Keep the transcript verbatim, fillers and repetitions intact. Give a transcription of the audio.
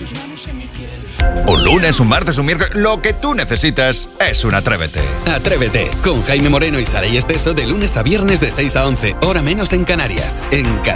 Un lunes, un martes, un miércoles, lo que tú necesitas es un Atrévete. Atrévete, con Jaime Moreno y Saray Esteso de lunes a viernes de seis a once, hora menos en Canarias, en